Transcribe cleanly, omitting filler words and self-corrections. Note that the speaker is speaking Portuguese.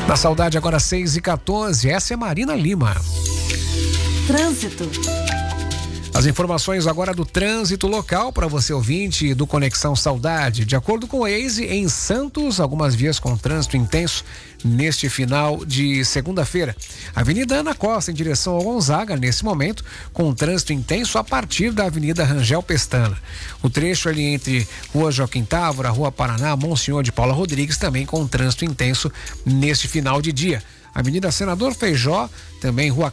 Na Saudade agora 6h14, essa é Marina Lima. Trânsito. As informações agora do trânsito local para você ouvinte do Conexão Saudade. De acordo com o Waze, em Santos, algumas vias com trânsito intenso neste final de segunda-feira. Avenida Ana Costa em direção ao Gonzaga, nesse momento, com trânsito intenso a partir da Avenida Rangel Pestana. O trecho ali entre Rua Joaquim Távora, Rua Paraná, Monsenhor de Paula Rodrigues, também com trânsito intenso neste final de dia. Avenida Senador Feijó, também Rua